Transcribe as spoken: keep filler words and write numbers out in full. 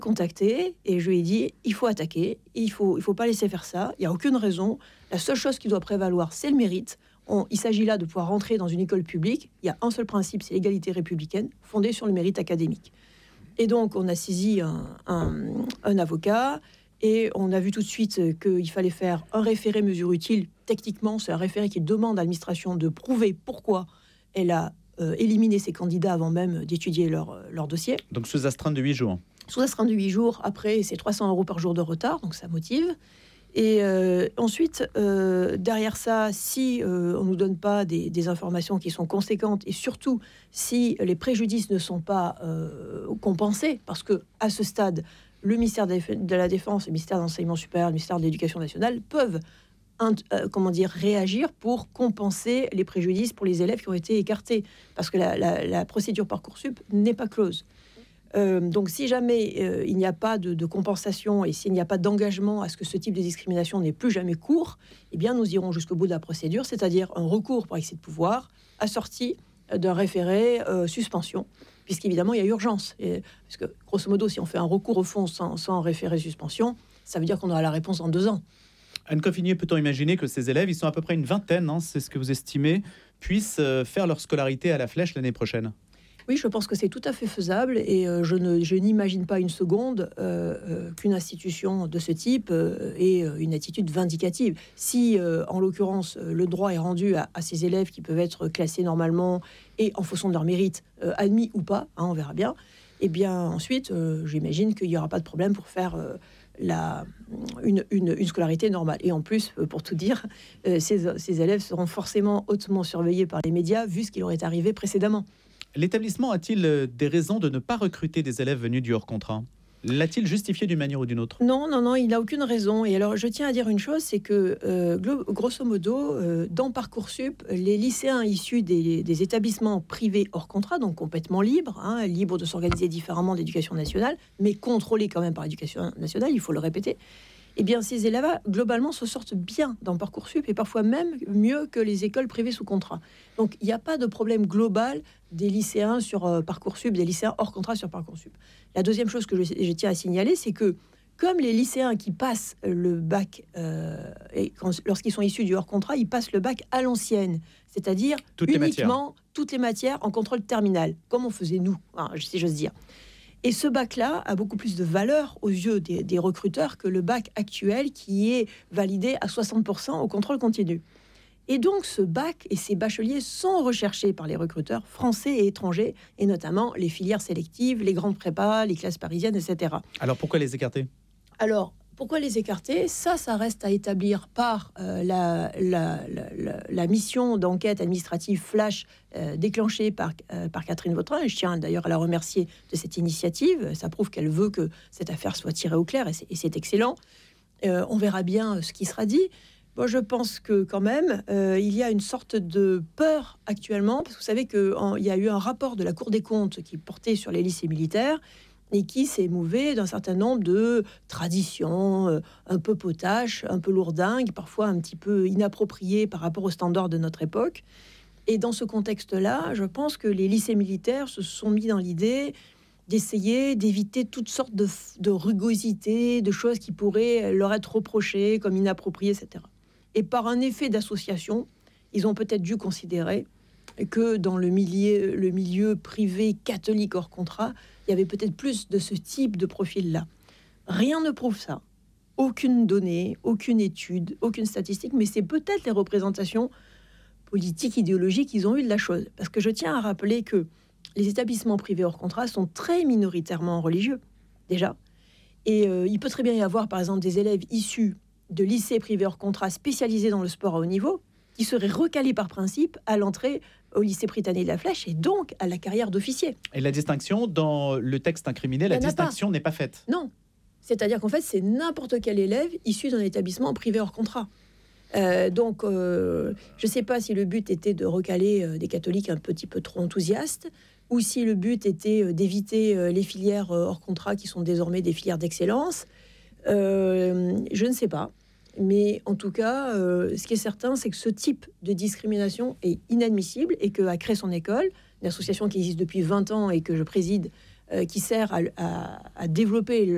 contacté et je lui ai dit il faut attaquer, il faut, il faut pas laisser faire ça, il n'y a aucune raison. La seule chose qui doit prévaloir, c'est le mérite. On, il s'agit là de pouvoir rentrer dans une école publique. Il y a un seul principe, c'est l'égalité républicaine, fondée sur le mérite académique. Et donc, on a saisi un, un, un avocat et on a vu tout de suite qu'il fallait faire un référé mesure utile. Techniquement, c'est un référé qui demande à l'administration de prouver pourquoi elle a euh, éliminé ses candidats avant même d'étudier leur, leur dossier. Donc, sous astreinte de huit jours. Sous astreinte de huit jours. Après, c'est trois cents euros par jour de retard, donc ça motive. Et euh, ensuite, euh, derrière ça, si euh, on ne nous donne pas des, des informations qui sont conséquentes, et surtout si les préjudices ne sont pas euh, compensés, parce que à ce stade, le ministère de la Défense, le ministère de l'Enseignement supérieur, le ministère de l'Éducation nationale peuvent un, euh, comment dire, réagir pour compenser les préjudices pour les élèves qui ont été écartés, parce que la, la, la procédure Parcoursup n'est pas close. Euh, donc, si jamais euh, il n'y a pas de, de compensation et s'il n'y a pas d'engagement à ce que ce type de discrimination n'ait plus jamais cours, eh bien, nous irons jusqu'au bout de la procédure, c'est-à-dire un recours pour excès de pouvoir assorti d'un référé euh, suspension, puisqu'évidemment, il y a urgence. Et, parce que, grosso modo, si on fait un recours au fond sans, sans référé suspension, ça veut dire qu'on aura la réponse en deux ans. Anne Coffinier, peut-on imaginer que ces élèves, ils sont à peu près une vingtaine, hein, c'est ce que vous estimez, puissent euh, faire leur scolarité à la Flèche l'année prochaine ? Oui, je pense que c'est tout à fait faisable et euh, je, ne, je n'imagine pas une seconde euh, euh, qu'une institution de ce type euh, ait une attitude vindicative. Si, euh, en l'occurrence, le droit est rendu à, à ces élèves qui peuvent être classés normalement et en fonction de leur mérite, euh, admis ou pas, hein, on verra bien, et bien ensuite, euh, j'imagine qu'il n'y aura pas de problème pour faire euh, la, une, une, une scolarité normale. Et en plus, euh, pour tout dire, euh, ces, ces élèves seront forcément hautement surveillés par les médias vu ce qui leur est arrivé précédemment. L'établissement a-t-il des raisons de ne pas recruter des élèves venus du hors-contrat ? L'a-t-il justifié d'une manière ou d'une autre ? Non, non, non, il n'a aucune raison. Et alors, je tiens à dire une chose, c'est que, euh, grosso modo, euh, dans Parcoursup, les lycéens issus des, des établissements privés hors contrat, donc complètement libres, hein, libres de s'organiser différemment de l'éducation nationale, mais contrôlés quand même par l'éducation nationale, il faut le répéter, eh bien, ces élèves, globalement, se sortent bien dans Parcoursup et parfois même mieux que les écoles privées sous contrat. Donc, il n'y a pas de problème global des lycéens sur euh, Parcoursup, des lycéens hors contrat sur Parcoursup. La deuxième chose que je, je tiens à signaler, c'est que comme les lycéens qui passent le bac, euh, et quand, lorsqu'ils sont issus du hors contrat, ils passent le bac à l'ancienne, c'est-à-dire toutes uniquement les toutes les matières en contrôle terminal, comme on faisait nous, hein, si j'ose dire. Et ce bac-là a beaucoup plus de valeur aux yeux des, des recruteurs que le bac actuel qui est validé à soixante pour cent au contrôle continu. Et donc ce bac et ces bacheliers sont recherchés par les recruteurs français et étrangers, et notamment les filières sélectives, les grandes prépas, les classes parisiennes, et cetera. Alors pourquoi les écarter ? Alors, pourquoi les écarter ? Ça, ça reste à établir par euh, la, la, la, la, la mission d'enquête administrative flash euh, déclenchée par, euh, par Catherine Vautrin. Je tiens d'ailleurs à la remercier de cette initiative. Ça prouve qu'elle veut que cette affaire soit tirée au clair et c'est, et c'est excellent. Euh, on verra bien ce qui sera dit. Bon, je pense que quand même, euh, il y a une sorte de peur actuellement, parce que vous savez qu'il y a eu un rapport de la Cour des comptes qui portait sur les lycées militaires, et qui s'est mouvé d'un certain nombre de traditions euh, un peu potaches, un peu lourdingues, parfois un petit peu inappropriées par rapport aux standards de notre époque. Et dans ce contexte-là, je pense que les lycées militaires se sont mis dans l'idée d'essayer d'éviter toutes sortes de, de rugosités, de choses qui pourraient leur être reprochées comme inappropriées, et cetera. Et par un effet d'association, ils ont peut-être dû considérer que dans le milieu, le milieu privé catholique hors contrat, il y avait peut-être plus de ce type de profil-là. Rien ne prouve ça. Aucune donnée, aucune étude, aucune statistique, mais c'est peut-être les représentations politiques, idéologiques qu'ils ont eues de la chose. Parce que je tiens à rappeler que les établissements privés hors contrat sont très minoritairement religieux, déjà. Et euh, il peut très bien y avoir, par exemple, des élèves issus de lycées privés hors contrat spécialisés dans le sport à haut niveau, qui seraient recalés par principe à l'entrée au lycée Prytanée de la Flèche et donc à la carrière d'officier. Et la distinction, dans le texte incriminé, la distinction pas. n'est pas faite. Non. C'est-à-dire qu'en fait, c'est n'importe quel élève issu d'un établissement privé hors contrat. Euh, donc, euh, je ne sais pas si le but était de recaler euh, des catholiques un petit peu trop enthousiastes ou si le but était euh, d'éviter euh, les filières euh, hors contrat qui sont désormais des filières d'excellence. Euh, je ne sais pas. Mais en tout cas, euh, ce qui est certain, c'est que ce type de discrimination est inadmissible et qu'a créé son école, une association qui existe depuis vingt ans et que je préside, euh, qui sert à, à, à développer